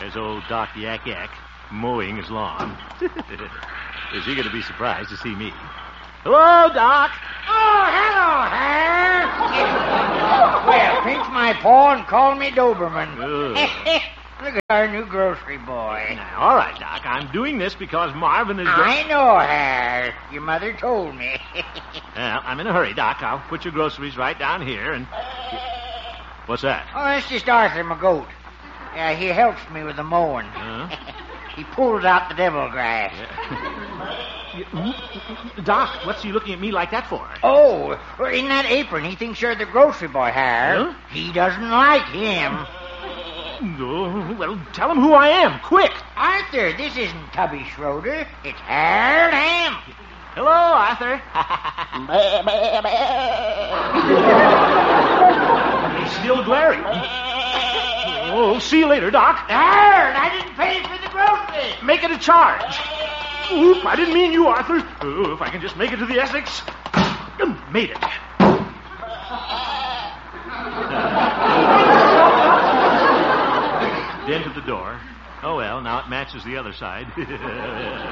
There's old Doc Yak Yak mowing his lawn. Is he going to be surprised to see me? Hello, Doc. Oh, hello, Hal. Well, pinch my paw and call me Doberman. Look at our new grocery boy. Now, all right, Doc. I'm doing this because Marvin is... I know, Hal. Your mother told me. Well, I'm in a hurry, Doc. I'll put your groceries right down here and... What's that? Oh, that's just Arthur, my goat. Yeah, he helps me with the mowing. He pulls out the devil grass. Doc, what's he looking at me like that for? Oh, well, in that apron, he thinks you're the grocery boy, Hal. Huh? He doesn't like him. Oh, well, tell him who I am, quick. Arthur, this isn't Tubby Schroeder. It's Harold Ham. Hello, Arthur. He's still glaring. Oh, see you later, Doc. Harold, I didn't pay for the groceries. Make it a charge. Oop, I didn't mean you, Arthur. Oh, if I can just make it to the Essex. Made it. Dent at the door. Oh, well, now it matches the other side.